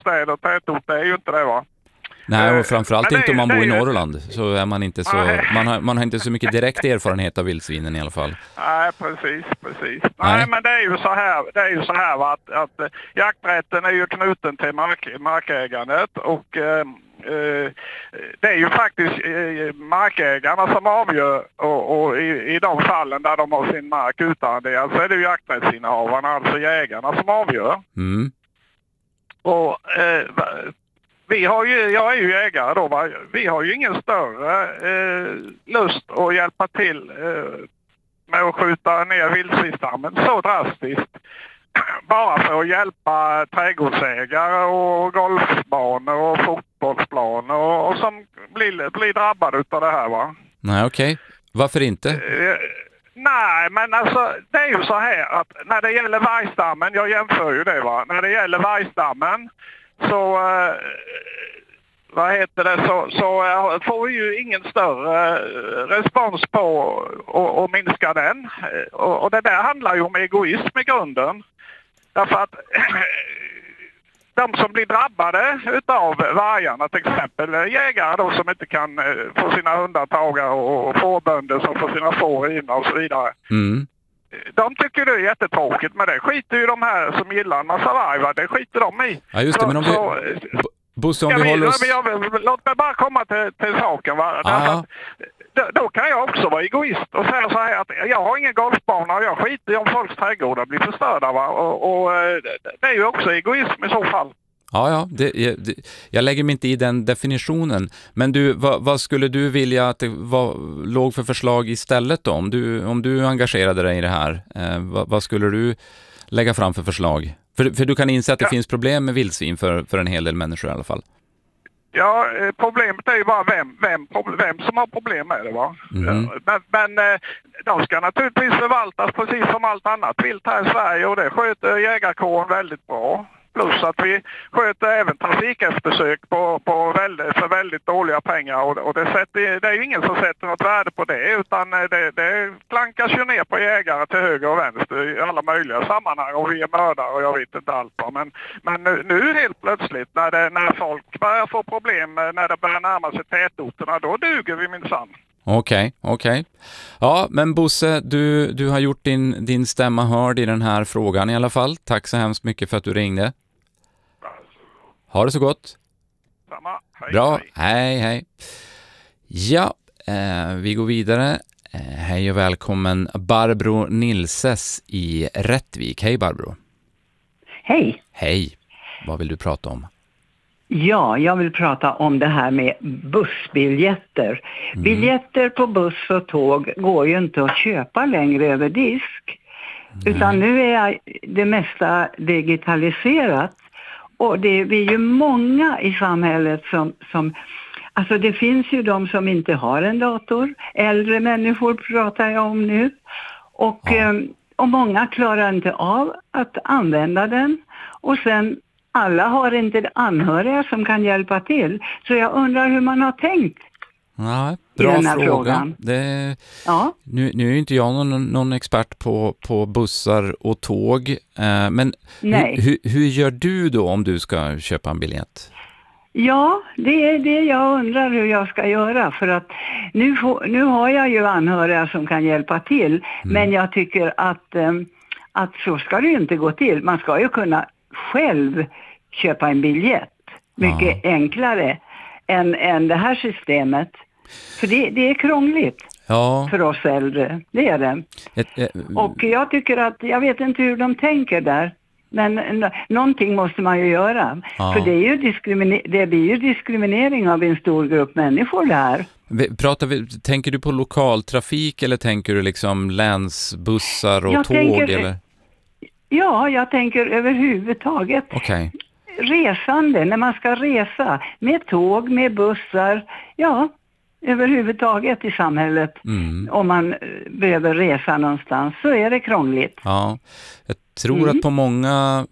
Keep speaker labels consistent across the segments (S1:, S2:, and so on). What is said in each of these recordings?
S1: städer och tätorter är ju inte det, va?
S2: Nej, och framförallt inte om man bor i Norrland, så är man inte så, man har inte så mycket direkt erfarenhet av vildsvinen i alla fall.
S1: Nej, precis. Nej, men det är ju så här va, att jakträtten är ju knuten till markägandet och det är ju faktiskt markägarna som avgör och i de fallen där de har sin mark utarrenderad så är det ju jakträttsinnehavarna, alltså jägarna, som avgör.
S2: Mm.
S1: Och jag är ju jägare då, va? Vi har ju ingen större lust att hjälpa till med att skjuta ner vildsvinsstammen så drastiskt. Bara för att hjälpa trädgårdsägare och golfbanor och fotbollsplaner och som blir drabbade av det här, va?
S2: Nej, okej. Varför inte?
S1: Nej, men alltså det är ju så här att när det gäller vargstammen, jag jämför ju det, va? När det gäller vargstammen så så får vi ju ingen större respons på att minska den. Och det där handlar ju om egoism i grunden. Därför att de som blir drabbade utav vargarna, till exempel jägare då, som inte kan få sina hundar tagna och fårbönder som får sina får rivna och så vidare. Mm. De tycker det är jättetråkigt, men det skiter ju de här som gillar en massa varg, det skiter de i.
S2: Ja, just det, men om vi... Bosse, om vi håller oss...
S1: Låt mig bara komma till saken, va? Då kan jag också vara egoist och säga så här att jag har ingen golfbana och jag skiter i om folks trädgårdar blir förstörda, va? Och det är ju också egoism i så fall.
S2: Ja, jag lägger mig inte i den definitionen. Men du, vad skulle du vilja att det låg för förslag istället då? Om du engagerade dig i det här, vad skulle du lägga fram för förslag? För du kan inse att det finns problem med vildsvin för en hel del människor i alla fall.
S1: Ja, problemet är ju bara vem som har problem med det, va? Mm. Men de ska naturligtvis förvaltas precis som allt annat vilt här i Sverige och det sköter jägarkåren väldigt bra. Plus att vi sköter även trafikeftersök för väldigt dåliga pengar och det är ju ingen som sätter något värde på det, utan det klankas ju ner på jägare till höger och vänster i alla möjliga sammanhang och vi är mördare och jag vet inte allt. Men nu helt plötsligt när folk börjar få problem, när det börjar närma sig tätorterna, då duger vi minsann.
S2: Okej. Ja, men Bosse, du har gjort din stämma hörd i den här frågan i alla fall. Tack så hemskt mycket för att du ringde. Ha det så gott.
S1: Samma. Hej.
S2: Bra, hej. Ja, vi går vidare. Hej och välkommen Barbro Nilses i Rättvik. Hej Barbro.
S3: Hej.
S2: Hej. Vad vill du prata om?
S3: Ja, jag vill prata om det här med bussbiljetter. Mm. Biljetter på buss och tåg går ju inte att köpa längre över disk. Utan nu är det mesta digitaliserat. Och det är ju många i samhället som alltså det finns ju de som inte har en dator. Äldre människor pratar jag om nu. Och många klarar inte av att använda den. Och sen alla har inte anhöriga som kan hjälpa till. Så jag undrar hur man har tänkt.
S2: Ja, bra fråga. Nu är ju inte jag någon expert på bussar och tåg. Men hur gör du då om du ska köpa en biljett?
S3: Ja, det är det jag undrar hur jag ska göra. För att nu har jag ju anhöriga som kan hjälpa till. Mm. Men jag tycker att så ska det ju inte gå till. Man ska ju kunna själv köpa en biljett. Mycket enklare än det här systemet. För det är krångligt för oss äldre. Det är det. Och jag tycker att, jag vet inte hur de tänker där. Men någonting måste man ju göra. Ja. För det blir ju diskriminering av en stor grupp människor där.
S2: Tänker du på lokaltrafik eller tänker du liksom länsbussar och tåg? Eller?
S3: Ja, jag tänker överhuvudtaget.
S2: Okej.
S3: Resande, när man ska resa med tåg, med bussar, överhuvudtaget i samhället. Om man behöver resa någonstans så är det krångligt.
S2: Ja, jag tror att på många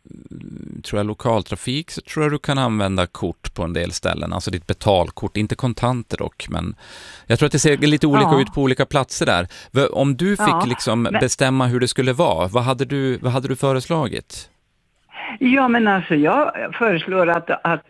S2: lokaltrafik så tror jag du kan använda kort på en del ställen, alltså ditt betalkort, inte kontanter dock, men jag tror att det ser lite olika ut på olika platser där. Om du fick bestämma hur det skulle vara, vad hade du föreslagit?
S3: Ja, men alltså jag föreslår att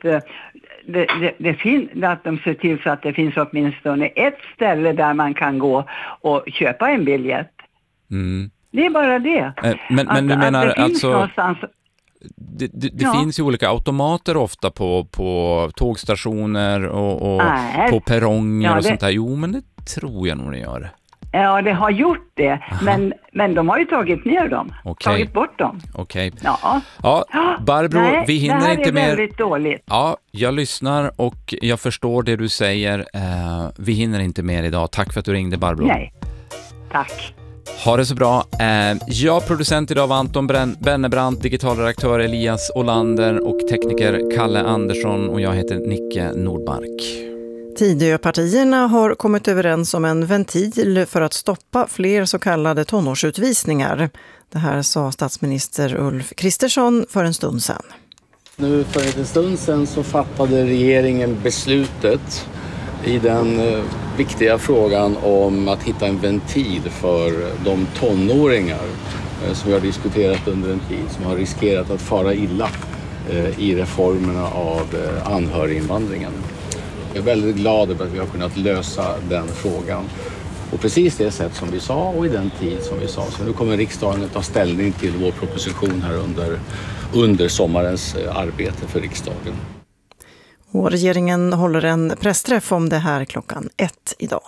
S3: de ser till så att det finns åtminstone ett ställe där man kan gå och köpa en biljett.
S2: Mm.
S3: Det är bara det.
S2: Men du menar
S3: det finns
S2: alltså...
S3: någonstans...
S2: Det finns ju olika automater ofta på tågstationer och på perronger och sånt där. Jo, men det tror jag nog det gör.
S3: Ja, det har gjort det. Men de har ju tagit ner dem.
S2: Okay.
S3: Tagit bort dem.
S2: Okej.
S3: Ja.
S2: Ja, Barbro,
S3: nej,
S2: vi hinner inte mer.
S3: Det här är väldigt dåligt.
S2: Ja, jag lyssnar och jag förstår det du säger. Vi hinner inte mer idag. Tack för att du ringde, Barbro.
S3: Nej, tack.
S2: Ha det så bra. Jag producent idag var Anton Bennebrant, digitalredaktör Elias Olander och tekniker Kalle Andersson, och jag heter Nicke Nordmark.
S4: Tidöpartierna har kommit överens om en ventil för att stoppa fler så kallade tonårsutvisningar. Det här sa statsminister Ulf Kristersson för en stund sedan.
S5: Nu för en stund sedan så fattade regeringen beslutet i den viktiga frågan om att hitta en ventil för de tonåringar som vi har diskuterat under en tid, som har riskerat att fara illa i reformerna av anhöriginvandringen. Jag är väldigt glad över att vi har kunnat lösa den frågan på precis det sätt som vi sa och i den tid som vi sa. Så nu kommer riksdagen att ta ställning till vår proposition här under sommarens arbete för riksdagen.
S4: Och regeringen håller en pressträff om det här 1:00 idag.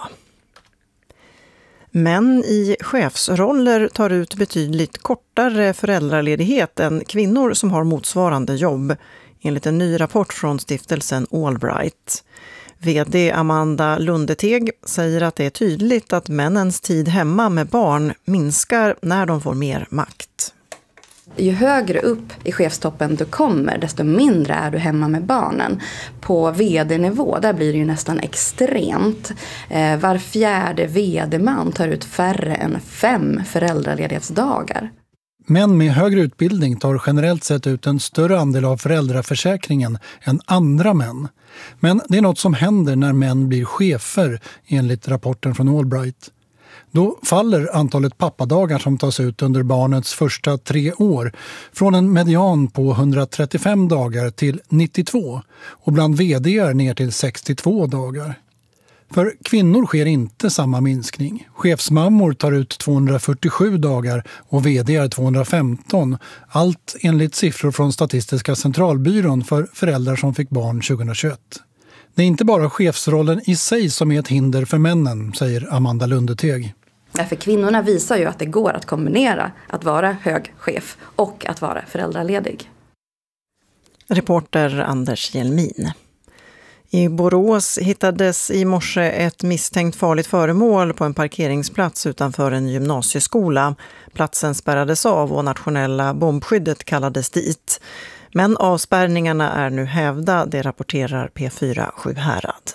S4: Män i chefsroller tar ut betydligt kortare föräldraledighet än kvinnor som har motsvarande jobb, enligt en ny rapport från stiftelsen Allbright. VD Amanda Lundeteg säger att det är tydligt att männens tid hemma med barn minskar när de får mer makt.
S6: Ju högre upp i chefstoppen du kommer, desto mindre är du hemma med barnen. På vd-nivå, där blir det ju nästan extremt. Var fjärde vd-man tar ut färre än 5 föräldraledighetsdagar.
S7: Män med högre utbildning tar generellt sett ut en större andel av föräldraförsäkringen än andra män. Men det är något som händer när män blir chefer, enligt rapporten från Allbright. Då faller antalet pappadagar som tas ut under barnets första 3 år från en median på 135 dagar till 92 och bland vd:ar ner till 62 dagar. För kvinnor sker inte samma minskning. Chefsmammor tar ut 247 dagar och vd:ar 215. Allt enligt siffror från Statistiska centralbyrån för föräldrar som fick barn 2021. Det är inte bara chefsrollen i sig som är ett hinder för männen, säger Amanda Lundeteg.
S6: För kvinnorna visar ju att det går att kombinera att vara hög chef och att vara föräldraledig.
S4: Reporter Anders Hjelmin. I Borås hittades i morse ett misstänkt farligt föremål på en parkeringsplats utanför en gymnasieskola. Platsen spärrades av och nationella bombskyddet kallades dit. Men avspärrningarna är nu hävda, det rapporterar P4 Sjuhärad.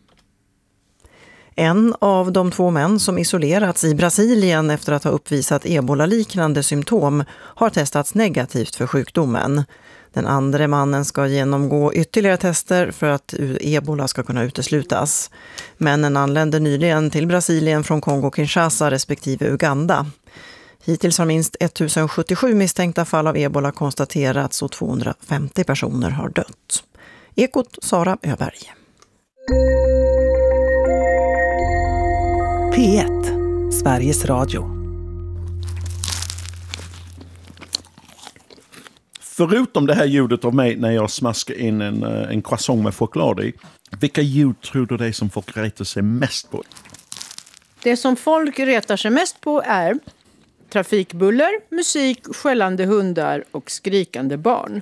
S4: En av de 2 män som isolerats i Brasilien efter att ha uppvisat ebola-liknande symptom har testats negativt för sjukdomen. Den andra mannen ska genomgå ytterligare tester för att ebola ska kunna uteslutas. Männen anlände nyligen till Brasilien från Kongo-Kinshasa respektive Uganda. Hittills har minst 1077 misstänkta fall av ebola konstaterats och 250 personer har dött. Ekot Sara Öberg.
S8: P1, Sveriges Radio.
S9: Förutom det här ljudet av mig när jag smaskar in en croissant med choklad i, vilka ljud tror du det är som folk retar sig mest på?
S10: Det som folk retar sig mest på är trafikbuller, musik, skällande hundar och skrikande barn.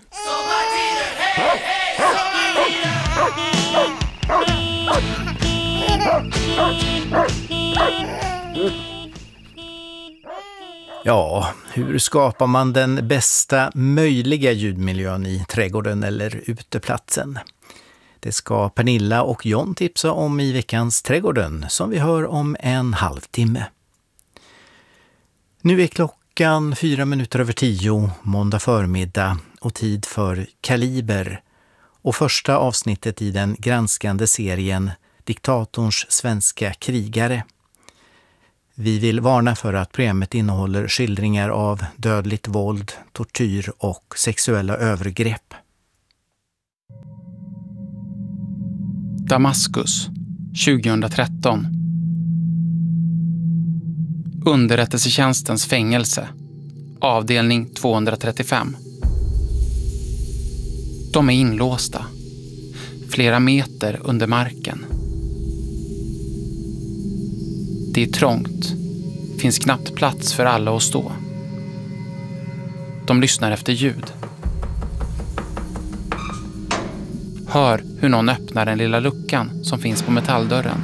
S8: Ja, hur skapar man den bästa möjliga ljudmiljön i trädgården eller uteplatsen? Det ska Pernilla och John tipsa om i veckans Trädgården som vi hör om en halvtimme. Nu är klockan 10:04, måndag förmiddag och tid för Kaliber och första avsnittet i den granskande serien Diktatorns svenska krigare. Vi vill varna för att programmet innehåller skildringar av dödligt våld, tortyr och sexuella övergrepp.
S11: Damaskus, 2013. Underrättelsetjänstens fängelse, avdelning 235. De är inlåsta, flera meter under marken. Det är trångt, finns knappt plats för alla att stå. De lyssnar efter ljud. Hör hur någon öppnar den lilla luckan som finns på metalldörren.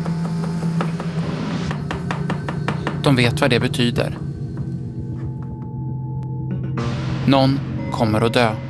S11: De vet vad det betyder. Någon kommer att dö.